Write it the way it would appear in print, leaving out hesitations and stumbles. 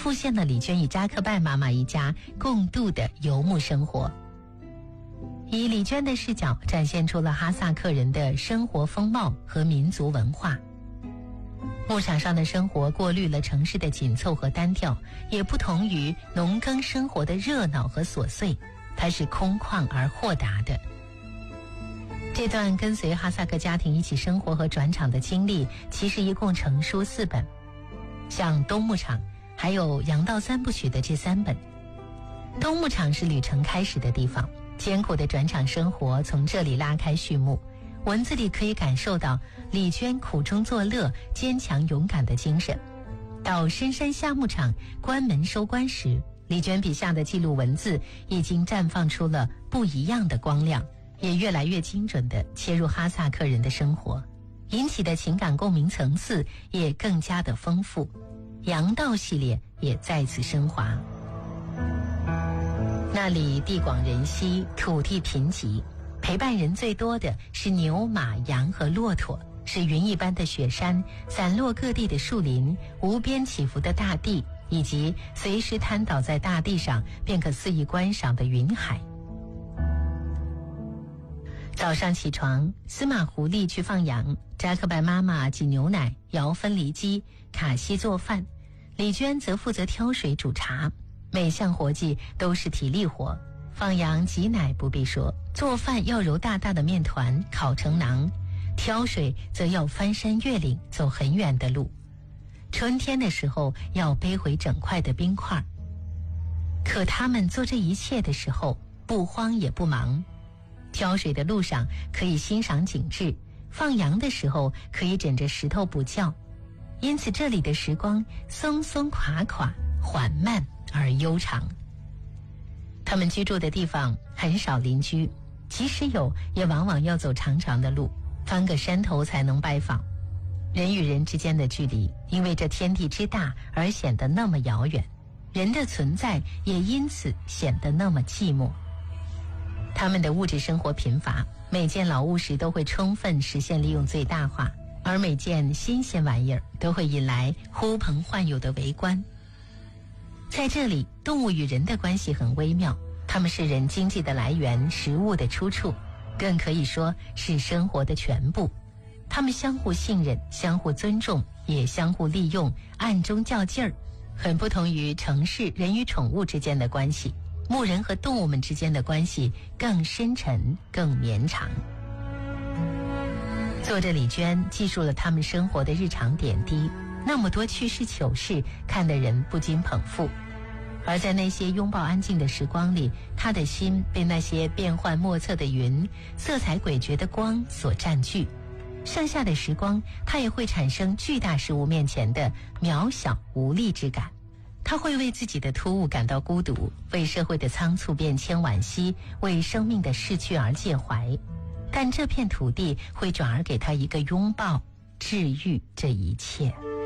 复现了李娟与扎克拜妈妈一家共度的游牧生活。以李娟的视角展现出了哈萨克人的生活风貌和民族文化。牧场上的生活过滤了城市的紧凑和单调，也不同于农耕生活的热闹和琐碎，它是空旷而豁达的。这段跟随哈萨克家庭一起生活和转场的经历，其实一共成书4本，像东牧场还有羊道3部曲的这3本。东牧场是旅程开始的地方，艰苦的转场生活从这里拉开序幕。文字里可以感受到李娟苦中作乐、坚强勇敢的精神。到深山下牧场关门收官时，李娟笔下的记录文字已经绽放出了不一样的光亮，也越来越精准地切入哈萨克人的生活，引起的情感共鸣层次也更加的丰富。羊道系列也再次升华。那里地广人稀，土地贫瘠，陪伴人最多的是牛、马、羊和骆驼，是云一般的雪山，散落各地的树林，无边起伏的大地，以及随时瘫倒在大地上便可肆意观赏的云海。早上起床，司马狐狸去放羊，扎克拜妈妈挤牛奶、摇分离机，卡西做饭，李娟则负责挑水煮茶。每项活计都是体力活，放羊挤奶不必说，做饭要揉大大的面团烤成馕，挑水则要翻山越岭走很远的路，春天的时候要背回整块的冰块。可他们做这一切的时候不慌也不忙，挑水的路上可以欣赏景致，放羊的时候可以枕着石头补觉，因此这里的时光松松垮垮，缓慢而悠长。他们居住的地方很少邻居，即使有也往往要走长长的路，翻个山头才能拜访。人与人之间的距离因为这天地之大而显得那么遥远，人的存在也因此显得那么寂寞。他们的物质生活贫乏，每件老物时都会充分实现利用最大化，而每件新鲜玩意儿都会引来呼朋唤友的围观。在这里，动物与人的关系很微妙，它们是人经济的来源，食物的出处，更可以说是生活的全部。它们相互信任，相互尊重，也相互利用，暗中较劲儿，很不同于城市人与宠物之间的关系。牧人和动物们之间的关系更深沉，更绵长。作者李娟记述了他们生活的日常点滴，那么多趣事糗事，看得人不禁捧腹。而在那些拥抱安静的时光里，他的心被那些变幻莫测的云、色彩诡谲的光所占据。剩下的时光，他也会产生巨大事物面前的渺小无力之感。他会为自己的突兀感到孤独，为社会的仓促变迁惋惜，为生命的逝去而介怀。但这片土地会转而给他一个拥抱，治愈这一切。